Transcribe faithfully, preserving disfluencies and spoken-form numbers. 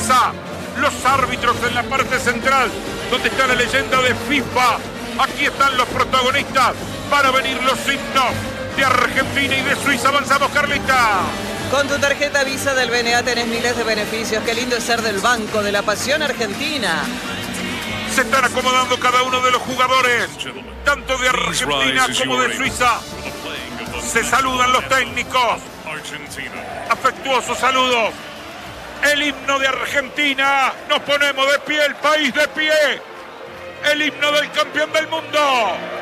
Suiza. Los árbitros en la parte central, donde está la leyenda de FIFA. Aquí están los protagonistas. Van a venir los himnos de Argentina y de Suiza. Avanzamos, Carlita. Con tu tarjeta Visa del B N A tenés miles de beneficios. Qué lindo es ser del Banco de la Pasión Argentina. Se están acomodando cada uno de los jugadores, tanto de Argentina como de Suiza. Se saludan los técnicos. Afectuosos saludos. El himno de Argentina. Nos ponemos de pie, el país de pie. El himno del campeón del mundo.